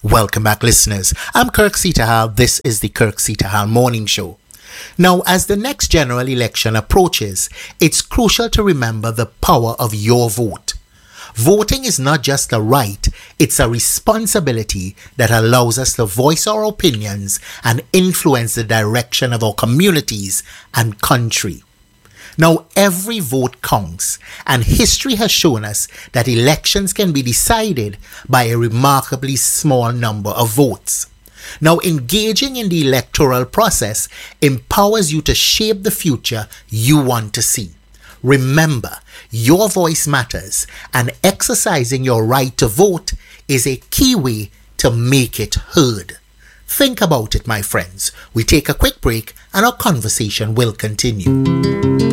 Welcome back, listeners. I'm Kirk Sitahal. This is the Kirk Sitahal Morning Show. Now, as the next general election approaches, it's crucial to remember the power of your vote. Voting is not just a right, it's a responsibility that allows us to voice our opinions and influence the direction of our communities and country. Now, every vote counts, and history has shown us that elections can be decided by a remarkably small number of votes. Now, engaging in the electoral process empowers you to shape the future you want to see. Remember, your voice matters, and exercising your right to vote is a key way to make it heard. Think about it, my friends. We take a quick break and our conversation will continue.